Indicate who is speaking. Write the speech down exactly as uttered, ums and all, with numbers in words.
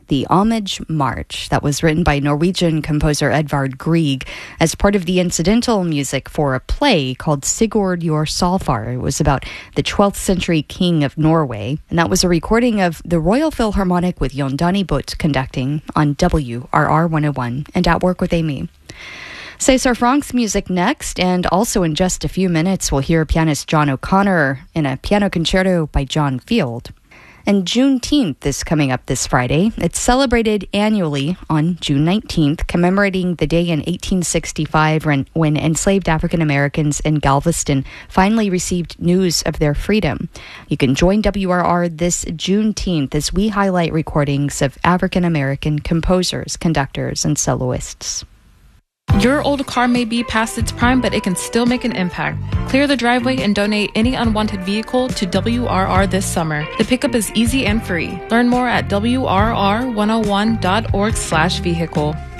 Speaker 1: the Homage March that was written by Norwegian composer Edvard Grieg as part of the incidental music for a play called Sigurd Jorsalfar. It was about the twelfth century king of Norway, and that was a recording of the Royal Philharmonic with Jon Danny Butt conducting on W R R one oh one and At Work with Amy. César Franck's music next, and also in just a few minutes we'll hear pianist John O'Connor in a piano concerto by John Field. And Juneteenth is coming up this Friday. It's celebrated annually on June nineteenth, commemorating the day in eighteen sixty-five when, when enslaved African Americans in Galveston finally received news of their freedom. You can join W R R this Juneteenth as we highlight recordings of African American composers, conductors, and soloists.
Speaker 2: Your old car may be past its prime, but it can still make an impact. Clear the driveway and donate any unwanted vehicle to W R R this summer. The pickup is easy and free. Learn more at W R R one oh one dot org slash vehicle.